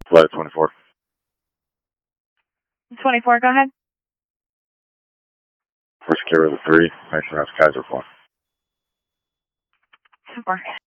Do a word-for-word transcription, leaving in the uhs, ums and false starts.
Flight twenty-four. twenty-four, go ahead. First clear with a three. Thanks for Kaiser four. Super.